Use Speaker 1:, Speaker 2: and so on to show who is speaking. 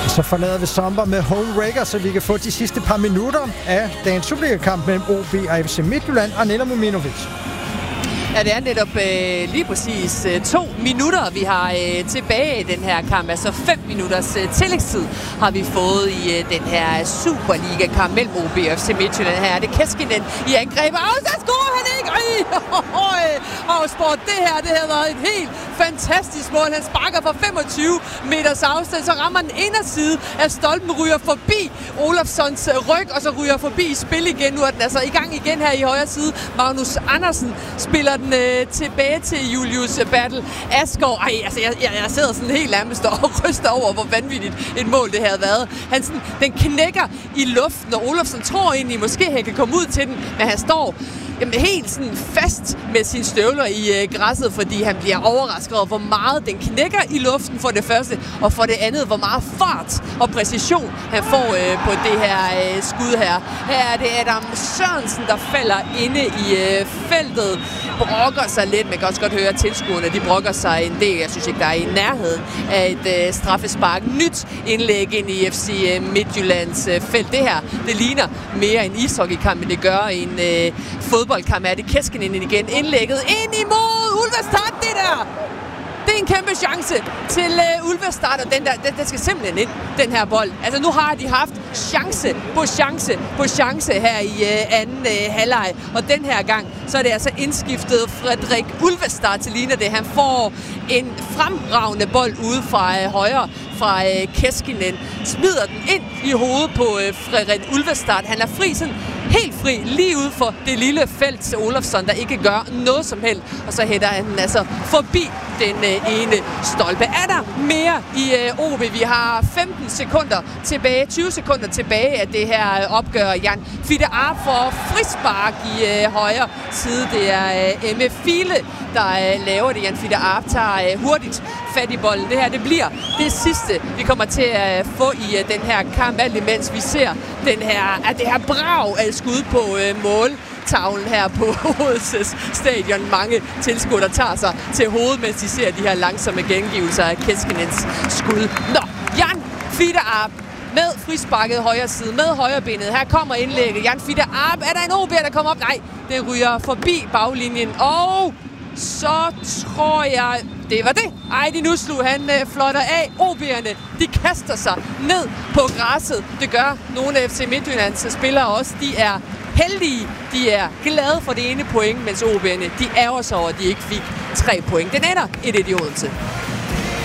Speaker 1: Så forlader vi Sommer med home wrecker, så vi kan få de sidste par minutter af dagens Superliga-kamp mellem OB og FC Midtjylland og Nela Muminovic.
Speaker 2: Ja, det er netop lige præcis 2 minutter, vi har tilbage i den her kamp. Altså 5 minutters tillægstid har vi fået i den her Superliga-kamp mellem OB og FC Midtjylland. Her er det Keskinen i angreb. Så scorer han ikke! Sport, det har været et helt fantastisk mål. Han sparker fra 25 meters afstand, så rammer den inderside af stolpen, ryger forbi Olofssons ryg, og så ryger forbi i spil igen. Nu er den altså i gang igen her i højre side. Magnus Andersen spiller den tilbage til Julius Bertel Asgaard. Jeg sidder sådan helt nærmest og ryster over, hvor vanvittigt et mål det havde været. Den knækker i luften, og Olofsson tror egentlig, måske han kan komme ud til den, men han står helt sådan fast med sine støvler i græsset, fordi han bliver overrasket over, hvor meget den knækker i luften for det første, og for det andet, hvor meget fart og præcision han får på det her skud her. Her er det Adam Sørensen, der falder inde i feltet, brokker sig lidt. Man kan også godt høre, at tilskuerne de brokker sig en del. Jeg synes ikke, der er i nærheden af et straffespark. Nyt indlæg ind i FC Midtjyllands felt. Det her, det ligner mere en ishockeykamp, end det gør en fodboldkamp. Er det Keskinen igen indlægget ind imod Ulvestad, det der! Det er en kæmpe chance til Ulvestad, og den skal simpelthen ind, den her bold. Altså nu har de haft chance på chance her i anden halvleg, og den her gang, så er det altså indskiftet Frederik Ulvestad til ligner det. Han får en fremragende bold ude fra højre, fra Keskinen, smider den ind i hovedet på Frederik Ulvestad. Han er fri, sådan helt fri, lige ude for det lille felt til Olofsson, der ikke gør noget som helst, og så hætter han altså forbi den ene stolpe. Er der mere i OB? Vi har 15 sekunder tilbage, 20 sekunder tilbage af det her opgør. Jan Fitte Arp får frispark i højre side. Det er M. File, der laver det. Jan Fitte Arp tager hurtigt fat i bolden. Det her, det bliver det sidste, vi kommer til at få i den her kamp, alt imens vi ser det her brag af skud på måltavlen her på Odense Stadion. Mange tilskuere, der tager sig til hovedet, mens de ser de her langsomme gengivelser af Keskinens skud. Nå, Jan Fitte Arp med frisparket højre side, med højrebenet. Her kommer indlægget. Jan Fitte Arp. Er der en OB'er, der kommer op? Nej, den ryger forbi baglinjen. Og så tror jeg, det var det. Ejdi Nuslu, han flotter af. OB'erne, de kaster sig ned på græsset. Det gør nogle af FC Midtjyllands spillere også. De er heldige. De er glade for det ene point, mens OB'erne, de ærger sig over, at de ikke fik 3 point. Den ender 1-1 i Odense.